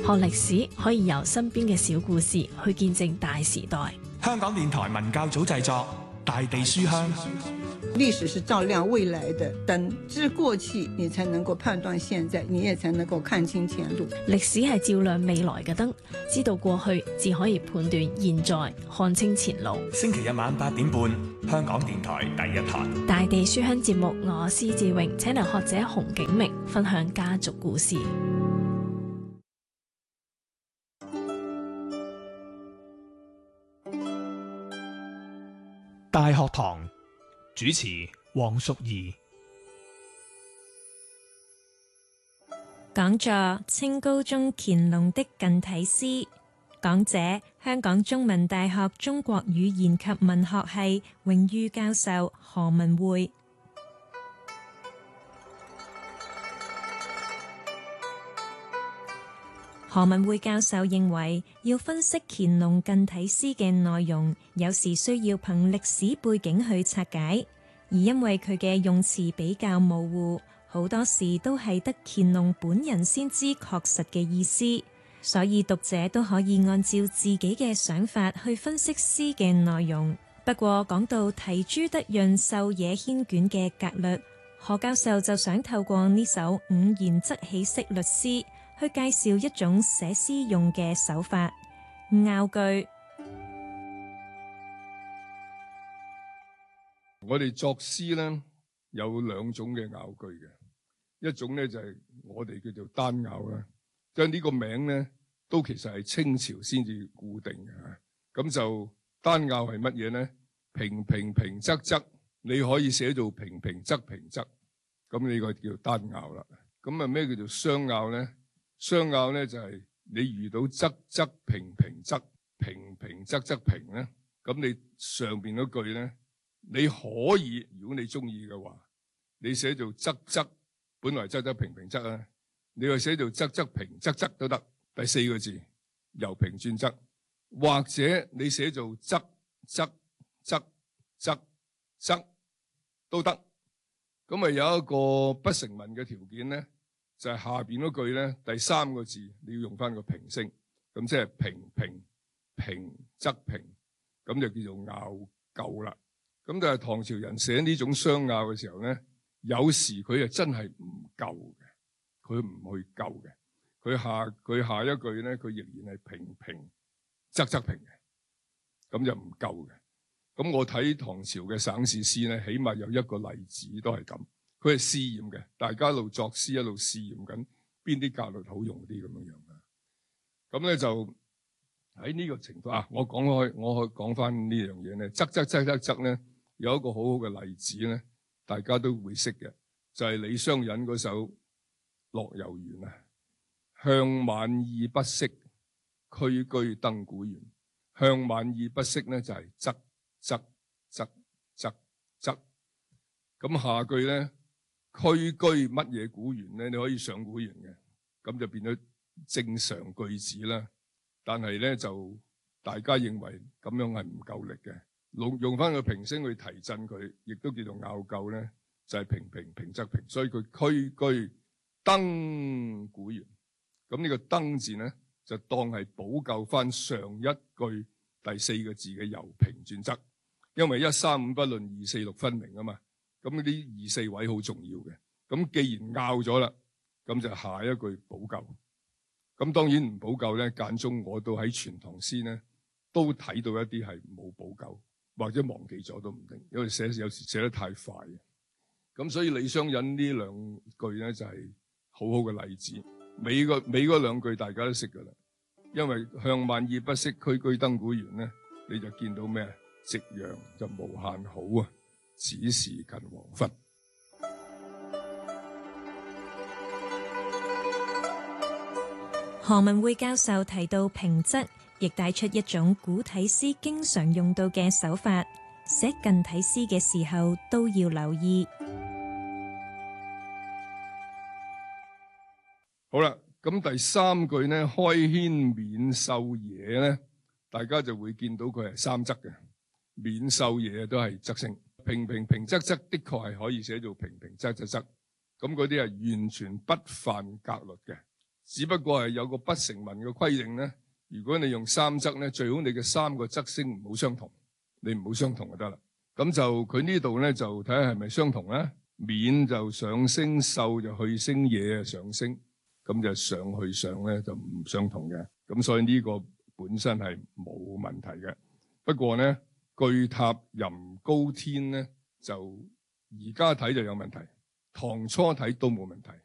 學歷史可以由身邊嘅小故事去見證大時代。 香港電台文教組製作《大地書香》。 歷史是照亮未來的燈，知過去你才能夠判斷現在，你也才能夠看清前路。 歷史係照亮未來嘅燈，知道過去至可以判斷現在，看清前路。 星期日晚8點半，香港電台第一台《 大地書香》節目，我施志榮請嚟學者洪景明分享家族故事。 大學堂主持黃淑儀。 講座：清高宗乾隆的近體詩。講者：香港中文大學中國語言及文學系榮譽教授何文匯。何文匯教授認為，要分析乾隆近體詩嘅內容，有時需要憑歷史背景去拆解，而因為佢嘅用詞比較模糊，好多時都係得乾隆本人先知確實嘅意思，所以讀者都可以按照自己嘅想法去分析詩嘅內容。不過講到題朱德潤受野牽卷嘅格律，何教授就想透過呢首五言則起式律詩，去介紹一種寫詩用嘅手法，拗句。 我哋作詩咧有兩種嘅拗句嘅，一種咧就係我哋叫做單拗啦，即係呢個名咧都其實係清朝先至固定嘅。咁就單拗係乜嘢咧？平平平仄仄，你可以寫做平平仄平仄，咁呢個叫單拗啦。咁啊咩叫做雙拗咧？雙拗咧就係你遇到仄仄平平仄平平仄仄平咧，咁你上邊嗰句咧，你可以如果你中意嘅話，你寫做仄仄，本來仄仄平平仄啊，你又寫做仄仄平仄仄都得。第四個字由平轉仄，或者你寫做仄仄仄仄仄都得。咁啊有一個不成文嘅條件咧，就係下邊嗰句咧，第三個字你要用翻個平聲，咁即係平平平仄平，咁就叫做拗夠啦。咁但係唐朝人寫呢種雙拗嘅時候咧，有時佢係真係唔夠嘅，佢唔去夠嘅，佢下一句咧，佢仍然係平平仄仄平嘅，咁就唔夠嘅。咁我睇唐朝嘅省試詩咧，起碼有一個例子都係咁。佢係試驗嘅，大家一路作詩一路試驗緊邊啲格律好用啲咁樣嘅。咁咧就喺呢個情況啊，我講翻呢樣嘢咧，仄仄仄仄仄咧有一個好好嘅例子咧，大家都會識嘅，就係李商隱嗰首《樂遊原》啊，向晚意不適，區居登古原。向晚意不適咧就係仄仄仄仄仄，咁下句咧。區居乜嘢古原咧？你可以上古原嘅，咁就變咗正常句子啦。但係咧就大家認為咁樣係唔夠力嘅，用翻個平聲去提振佢，亦都叫做拗夠咧，就係平平平仄平。所以佢區居登古原，咁呢個登字咧就當係補救翻上一句第四個字嘅由平轉仄，因為1、3、5不論2、4、6分明啊嘛。咁呢啲2、4位好重要嘅，咁既然拗咗啦，咁就下一句補救。咁當然唔補救咧，間中我都喺全唐詩咧都睇到一啲係冇補救，或者忘記咗都唔定，因為有時寫得太快嘅。咁所以李商隱呢兩句咧就係好好嘅例子。尾嗰兩句大家都識噶啦，因為向晚意不適，區居登古原咧，你就見到咩？夕陽就無限好啊！此時近黃昏。 何文匯教授提到平仄，亦帶出一種古體詩經常用到嘅手法，寫近體詩嘅時候都要留意。 好啦，咁第三句呢，開軒免獸野咧，大家就會見到佢係三仄嘅，免獸野都係仄聲。平平平仄仄的確係可以寫做平平仄仄仄，咁嗰啲係完全不犯格律嘅， 只不過係有個不成文嘅規定咧。如果你用三側咧，最好你嘅三個側聲唔好相同，你唔好相同就得啦。咁就佢呢度咧就睇下係咪相同啦。免就上聲，受就去聲，野上聲，咁就上去上咧就唔相同嘅。咁所以呢個本身係冇問題嘅。不過咧，巨塔吟高天咧就而家睇就有問題，唐初睇都冇問題。